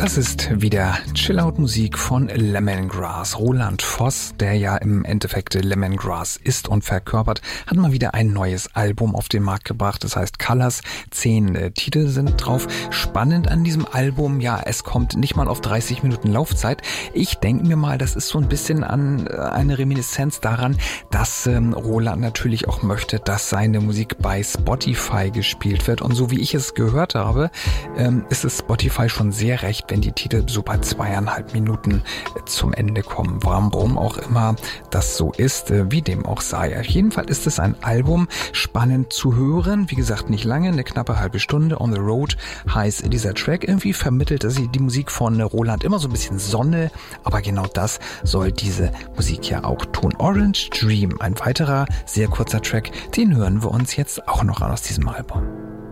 Das ist wieder Chillout-Musik von Lemongrass. Roland Voss, der ja im Endeffekt Lemongrass ist und verkörpert, hat mal wieder ein neues Album auf den Markt gebracht. Das heißt Colors. 10 Titel sind drauf. Spannend an diesem Album, ja, es kommt nicht mal auf 30 Minuten Laufzeit. Ich denke mir mal, das ist so ein bisschen an eine Reminiszenz daran, dass Roland natürlich auch möchte, dass seine Musik bei Spotify gespielt wird. Und so wie ich es gehört habe, ist es Spotify schon sehr recht, wenn die Titel so bei 2,5 Minuten zum Ende kommen. Warum auch immer das so ist, wie dem auch sei. Auf jeden Fall ist es ein Album, spannend zu hören. Wie gesagt, nicht lange, eine knappe halbe Stunde. On the Road heißt dieser Track. Irgendwie vermittelt die Musik von Roland immer so ein bisschen Sonne, aber genau das soll diese Musik ja auch tun. Orange Dream, ein weiterer sehr kurzer Track, den hören wir uns jetzt auch noch an aus diesem Album.